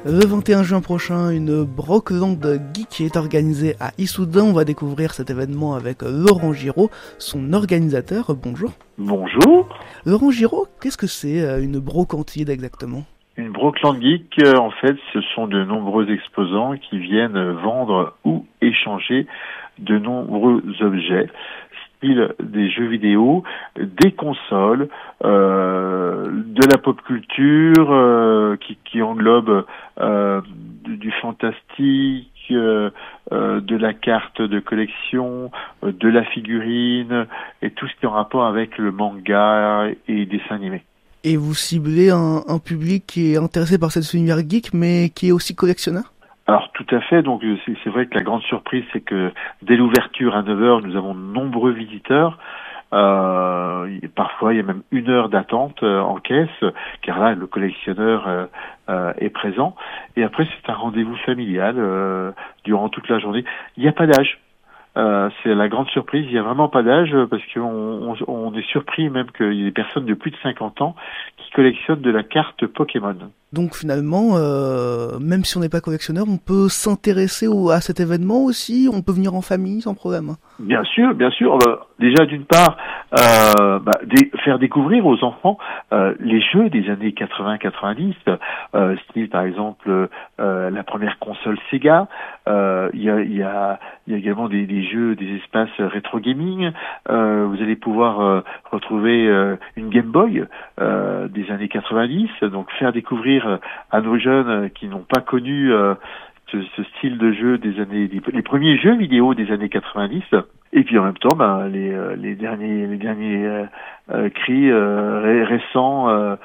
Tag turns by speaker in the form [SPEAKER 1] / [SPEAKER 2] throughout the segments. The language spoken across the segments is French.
[SPEAKER 1] Le 21 juin prochain, une Brockland Geek est organisée à Issoudun. On va découvrir cet événement avec Laurent Giraud, son organisateur. Bonjour.
[SPEAKER 2] Bonjour.
[SPEAKER 1] Laurent Giraud, qu'est-ce que c'est une brocantide exactement ?
[SPEAKER 2] Une Brockland Geek, en fait, ce sont de nombreux exposants qui viennent vendre ou échanger de nombreux objets, style des jeux vidéo, des consoles, de la pop culture qui englobe du fantastique, de la carte de collection, de la figurine et tout ce qui est en rapport avec le manga et dessin animé.
[SPEAKER 1] Et vous ciblez un public qui est intéressé par cet univers geek, mais qui est aussi collectionneur ?
[SPEAKER 2] Alors tout à fait, donc c'est vrai que la grande surprise, c'est que dès l'ouverture à 9h, nous avons de nombreux visiteurs. Parfois, il y a même 1 heure d'attente en caisse, car là, le collectionneur est présent. Et après, c'est un rendez-vous familial durant toute la journée. Il n'y a pas d'âge. C'est la grande surprise, il n'y a vraiment pas d'âge parce qu'on est surpris même qu'il y ait des personnes de plus de 50 ans qui collectionnent de la carte Pokémon.
[SPEAKER 1] Donc finalement, même si on n'est pas collectionneur, on peut s'intéresser à cet événement aussi, on peut venir en famille sans problème.
[SPEAKER 2] Bien sûr. Déjà d'une part, faire découvrir aux enfants les jeux des années 80-90, style par exemple la première console Sega. Il y a également des jeux, des espaces rétro gaming. Vous allez pouvoir retrouver une Game Boy des années 90. Donc faire découvrir à nos jeunes qui n'ont pas connu ce style de jeu les premiers jeux vidéo des années 90. Et puis en même temps, les derniers cris récents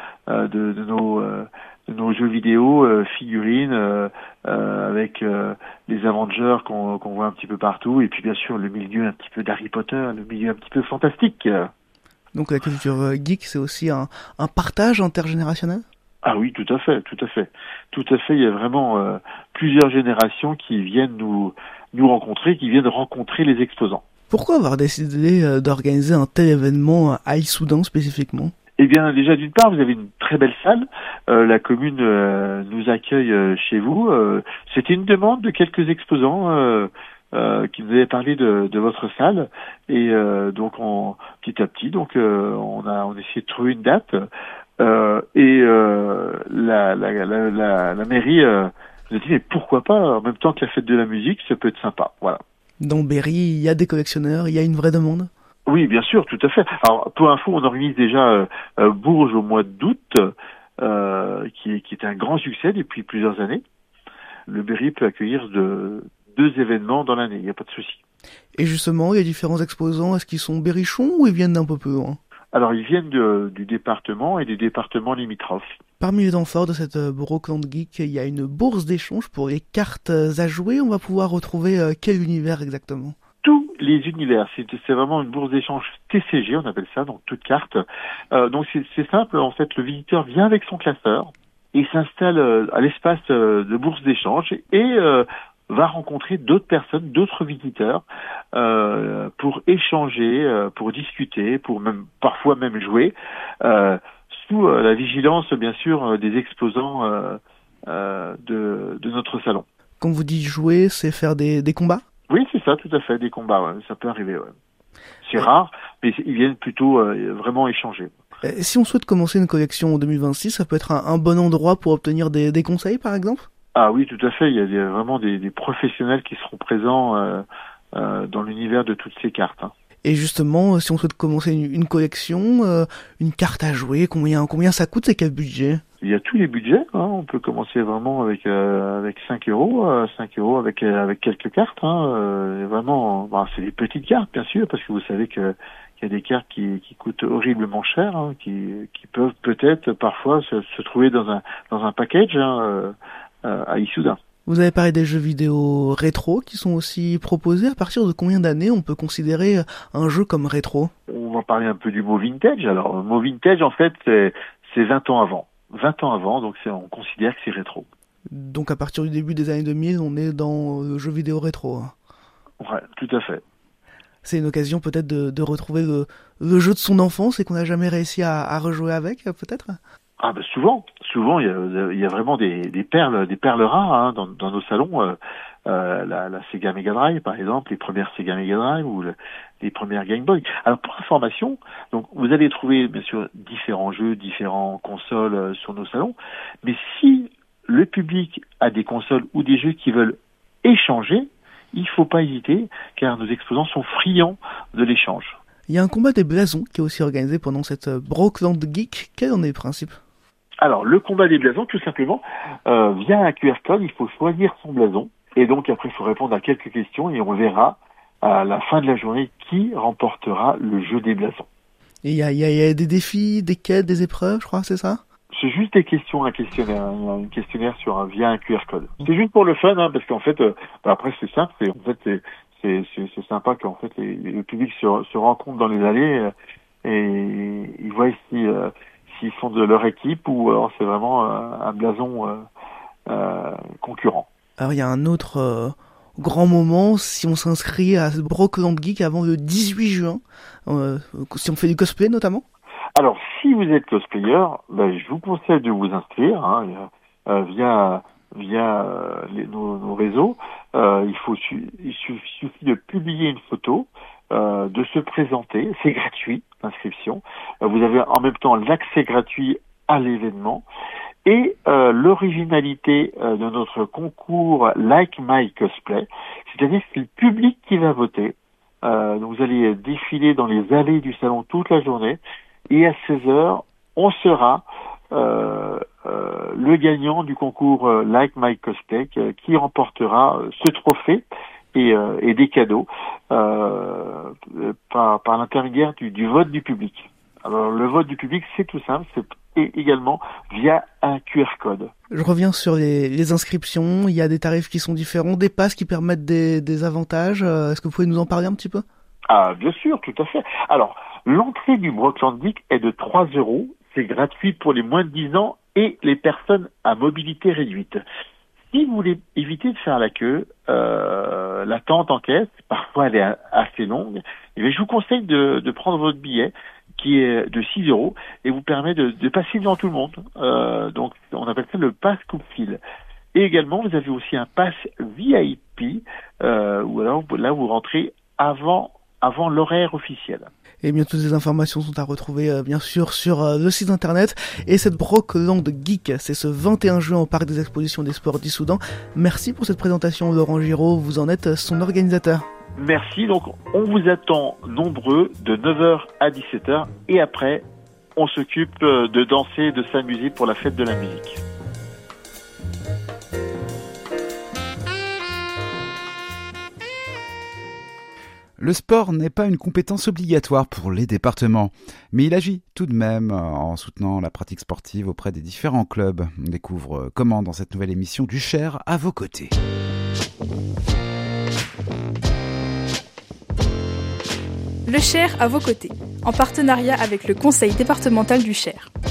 [SPEAKER 2] de nos jeux vidéo, figurines, avec les Avengers qu'on voit un petit peu partout, et puis bien sûr le milieu un petit peu d'Harry Potter, le milieu un petit peu fantastique.
[SPEAKER 1] Donc la culture geek, c'est aussi un partage intergénérationnel ?
[SPEAKER 2] Ah oui, tout à fait. Il y a vraiment plusieurs générations qui viennent nous rencontrer, qui viennent rencontrer les exposants.
[SPEAKER 1] Pourquoi avoir décidé d'organiser un tel événement à Issoudun spécifiquement ?
[SPEAKER 2] Eh bien, déjà d'une part, vous avez une très belle salle. La commune nous accueille chez vous. C'était une demande de quelques exposants qui nous avaient parlé de votre salle. Et donc, petit à petit, on a essayé de trouver une date. La mairie nous a dit mais pourquoi pas, en même temps que la fête de la musique, ça peut être sympa. Voilà.
[SPEAKER 1] Dans Berry, il y a des collectionneurs, il y a une vraie demande ?
[SPEAKER 2] Oui, bien sûr, tout à fait. Alors, pour info, on organise déjà Bourges au mois d'août, qui est un grand succès depuis plusieurs années. Le Berry peut accueillir 2 événements dans l'année, il n'y a pas de souci.
[SPEAKER 1] Et justement, il y a différents exposants, est-ce qu'ils sont berrichons ou ils viennent d'un peu plus loin ?
[SPEAKER 2] Alors, ils viennent du département et des départements limitrophes.
[SPEAKER 1] Parmi les temps forts de cette Brockland Geek, il y a une bourse d'échange pour les cartes à jouer. On va pouvoir retrouver quel univers exactement ?
[SPEAKER 2] Tous les univers, c'est vraiment une bourse d'échange TCG, on appelle ça, donc toute carte. Donc c'est simple, en fait, le visiteur vient avec son classeur et s'installe à l'espace de bourse d'échange et va rencontrer d'autres personnes, d'autres visiteurs pour échanger, pour discuter, parfois même jouer, sous la vigilance bien sûr des exposants de notre salon.
[SPEAKER 1] Quand vous dites jouer, c'est faire des combats ?
[SPEAKER 2] Oui, c'est ça, tout à fait, des combats, ouais. Ça peut arriver, ouais. C'est rare, mais ils viennent plutôt vraiment échanger.
[SPEAKER 1] Si on souhaite commencer une collection en 2026, ça peut être un bon endroit pour obtenir des conseils, par exemple ?
[SPEAKER 2] Ah oui, tout à fait, il y a vraiment des professionnels qui seront présents dans l'univers de toutes ces cartes. Hein.
[SPEAKER 1] Et justement, si on souhaite commencer une collection, une carte à jouer, combien ça coûte, c'est quel budget ?
[SPEAKER 2] Il y a tous les budgets, hein. On peut commencer vraiment avec 5 euros, 5 euros avec quelques cartes. Hein. Vraiment, c'est des petites cartes bien sûr, parce que vous savez que il y a des cartes qui coûtent horriblement cher, hein, qui peuvent peut-être parfois se trouver dans un package à Issoudun.
[SPEAKER 1] Vous avez parlé des jeux vidéo rétro qui sont aussi proposés. À partir de combien d'années on peut considérer un jeu comme rétro ?
[SPEAKER 2] On va parler un peu du mot vintage. Alors, le mot vintage, en fait, c'est 20 ans avant. 20 ans avant, donc on considère que c'est rétro.
[SPEAKER 1] Donc à partir du début des années 2000, on est dans le jeu vidéo rétro.
[SPEAKER 2] Ouais, tout à fait.
[SPEAKER 1] C'est une occasion peut-être de retrouver le jeu de son enfance et qu'on n'a jamais réussi à rejouer avec, peut-être ?
[SPEAKER 2] Ah ben souvent il y a vraiment des perles rares hein, dans nos salons. La Sega Mega Drive par exemple, les premières Sega Mega Drive ou les premières Game Boy. Alors pour information, donc vous allez trouver bien sûr différents jeux, différentes consoles sur nos salons, mais si le public a des consoles ou des jeux qui veulent échanger, il faut pas hésiter car nos exposants sont friands de l'échange.
[SPEAKER 1] Il y a un combat des blasons qui est aussi organisé pendant cette Brockland Geek. Quel en est le principe?
[SPEAKER 2] Alors, le combat des blasons, tout simplement, via un QR code, il faut choisir son blason. Et donc, après, il faut répondre à quelques questions et on verra à la fin de la journée qui remportera le jeu des blasons.
[SPEAKER 1] Et il y a des défis, des quêtes, des épreuves, je crois, c'est ça?
[SPEAKER 2] C'est juste des questions, un questionnaire via un QR code. C'est juste pour le fun, hein, parce qu'en fait, après, c'est simple. C'est sympa qu'en fait, le public se rencontre dans les allées et ils voient s'ils sont de leur équipe ou alors c'est vraiment un blason concurrent.
[SPEAKER 1] Alors il y a un autre grand moment si on s'inscrit à Brockland Geek avant le 18 juin, si on fait du cosplay notamment.
[SPEAKER 2] Alors si vous êtes cosplayer, je vous conseille de vous inscrire via nos réseaux. Il suffit de publier une photo, de se présenter, c'est gratuit l'inscription. Vous avez en même temps l'accès gratuit à l'événement et l'originalité de notre concours Like My Cosplay, c'est-à-dire que c'est le public qui va voter. Donc vous allez défiler dans les allées du salon toute la journée et à 16h, on sera le gagnant du concours Like My Cosplay qui remportera ce trophée et des cadeaux par l'intermédiaire du vote du public. Alors le vote du public, c'est tout simple, c'est également via un QR code.
[SPEAKER 1] Je reviens sur les inscriptions, il y a des tarifs qui sont différents, des passes qui permettent des avantages. Est-ce que vous pouvez nous en parler un petit peu?
[SPEAKER 2] Ah, bien sûr, tout à fait. Alors, l'entrée du Brockland Geek est de 3 €. C'est gratuit pour les moins de 10 ans et les personnes à mobilité réduite. Si vous voulez éviter de faire la queue, l'attente en caisse, parfois elle est assez longue, je vous conseille de prendre votre billet qui est de 6 € et vous permet de passer devant tout le monde. Donc on appelle ça le pass coupe-fil. Et également vous avez aussi un pass VIP où alors là vous rentrez avant l'horaire officiel.
[SPEAKER 1] Et bien toutes les informations sont à retrouver bien sûr sur le site internet. Et cette Brockland Geek, c'est ce 21 juin au Parc des Expositions des Sports d'Issoudun. Merci pour cette présentation Laurent Giraud, vous en êtes son organisateur.
[SPEAKER 2] Merci, donc on vous attend nombreux de 9h à 17h et après on s'occupe de danser et de s'amuser pour la fête de la musique.
[SPEAKER 3] Le sport n'est pas une compétence obligatoire pour les départements, mais il agit tout de même en soutenant la pratique sportive auprès des différents clubs. On découvre comment dans cette nouvelle émission du Cher à vos côtés.
[SPEAKER 4] Le Cher à vos côtés, en partenariat avec le Conseil départemental du Cher.